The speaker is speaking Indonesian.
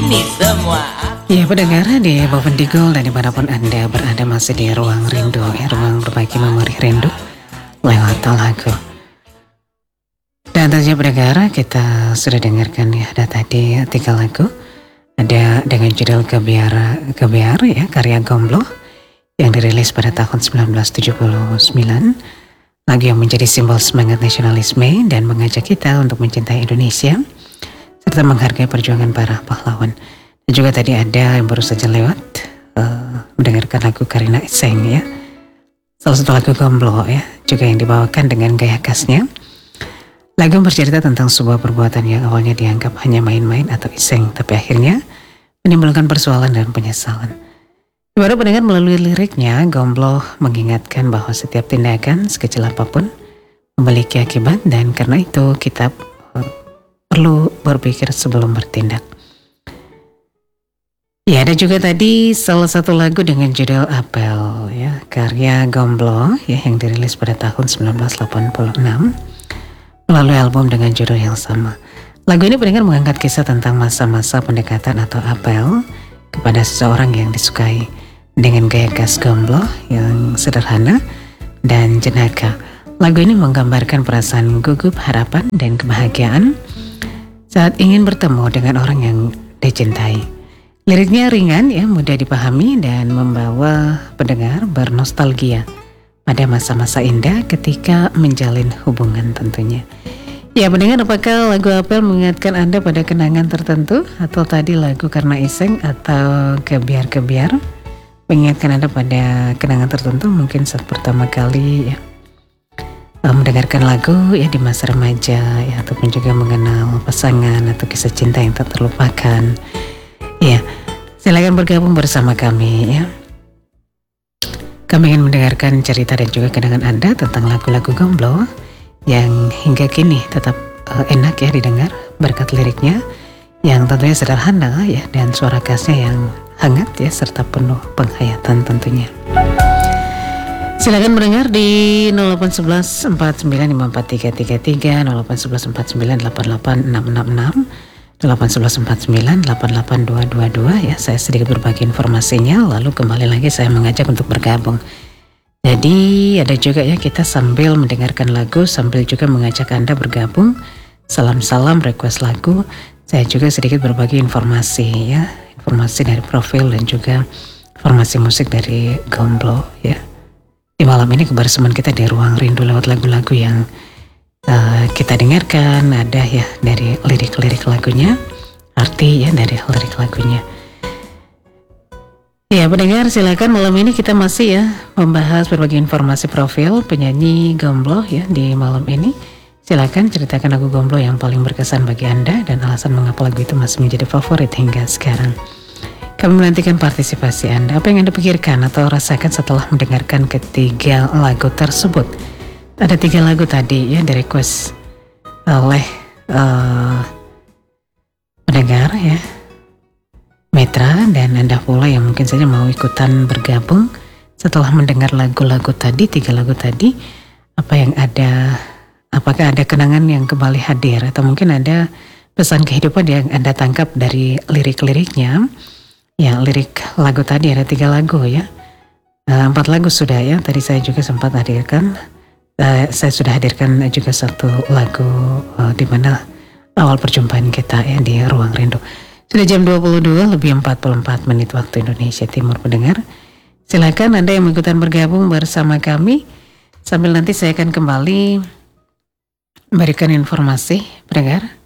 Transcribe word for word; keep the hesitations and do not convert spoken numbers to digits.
ini semua. Ya pendengar di Boven Digul dan dimanapun Anda berada masih di ruang rindu, ya, ruang berbagi memori rindu lewat lagu. Dan tentunya pendengar kita sudah dengarkan ya, ada tadi tiga lagu. Ada dengan judul Kebiar, Kebiar ya, karya Gombloh yang dirilis pada tahun sembilan belas tujuh puluh sembilan. Lagu yang menjadi simbol semangat nasionalisme dan mengajak kita untuk mencintai Indonesia serta menghargai perjuangan para pahlawan. Dan juga tadi ada yang baru saja lewat uh, mendengarkan lagu Karina Iseng ya, salah satu lagu Gombloh ya, juga yang dibawakan dengan gaya khasnya. Lagu bercerita tentang sebuah perbuatan yang awalnya dianggap hanya main-main atau iseng, tapi akhirnya menimbulkan persoalan dan penyesalan. Baru pendengar melalui liriknya, Gombloh mengingatkan bahwa setiap tindakan sekecil apapun memiliki akibat, dan karena itu kita uh, perlu berpikir sebelum bertindak. Ya, ada juga tadi salah satu lagu dengan judul Apel ya, karya Gombloh ya, yang dirilis pada tahun sembilan belas delapan puluh enam melalui album dengan judul yang sama. Lagu ini pendengar mengangkat kisah tentang masa-masa pendekatan atau apel kepada seseorang yang disukai dengan gaya khas Gombloh yang sederhana dan jenaka. Lagu ini menggambarkan perasaan gugup, harapan, dan kebahagiaan saat ingin bertemu dengan orang yang dicintai. Liriknya ringan ya, mudah dipahami dan membawa pendengar bernostalgia pada masa-masa indah ketika menjalin hubungan tentunya. Ya pendengar, apakah lagu Apel mengingatkan Anda pada kenangan tertentu, atau tadi lagu Karena Iseng atau Kebiar-Kebiar mengingatkan Anda pada kenangan tertentu mungkin saat pertama kali ya mendengarkan lagu ya di masa remaja ya, ataupun juga mengenal pasangan atau kisah cinta yang tak terlupakan. Ya, silakan bergabung bersama kami ya. Kami ingin mendengarkan cerita dan juga kenangan Anda tentang lagu-lagu Gombloh yang hingga kini tetap uh, enak ya didengar berkat liriknya yang tentunya sederhana ya, dan suara khasnya yang hangat ya, serta penuh penghayatan tentunya. Silakan mendengar di nol delapan satu satu empat sembilan lima empat tiga tiga tiga, nol delapan satu satu empat sembilan delapan delapan enam enam enam, nol delapan satu satu empat sembilan delapan delapan dua dua dua ya. Saya sedikit berbagi informasinya, lalu kembali lagi saya mengajak untuk bergabung. Jadi ada juga ya, kita sambil mendengarkan lagu sambil juga mengajak Anda bergabung. Salam-salam request lagu. Saya juga sedikit berbagi informasi ya, informasi dari profil dan juga informasi musik dari Gombloh ya. Di malam ini kebersamaan kita di ruang rindu lewat lagu-lagu yang uh, kita dengarkan. Ada ya dari lirik-lirik lagunya, arti ya dari lirik lagunya. Ya pendengar, silakan malam ini kita masih ya membahas berbagai informasi profil penyanyi Gombloh ya di malam ini. Silakan ceritakan lagu Gombloh yang paling berkesan bagi Anda dan alasan mengapa lagu itu masih menjadi favorit hingga sekarang. Kami menantikan partisipasi Anda. Apa yang Anda pikirkan atau rasakan setelah mendengarkan ketiga lagu tersebut? Ada tiga lagu tadi ya di request oleh uh, pendengar ya, Mitra, dan Anda pula yang mungkin saja mau ikutan bergabung setelah mendengar lagu-lagu tadi, tiga lagu tadi. Apa yang ada, apakah ada kenangan yang kembali hadir, atau mungkin ada pesan kehidupan yang Anda tangkap dari lirik-liriknya? Ya, lirik lagu tadi ada tiga lagu ya, uh, empat lagu sudah ya. Tadi saya juga sempat hadirkan, uh, saya sudah hadirkan juga satu lagu uh, di mana awal perjumpaan kita ya di ruang rindu. Sudah jam dua puluh dua lebih empat puluh empat menit waktu Indonesia Timur pendengar. Silakan Anda yang mengikutan bergabung bersama kami, sambil nanti saya akan kembali memberikan informasi pendengar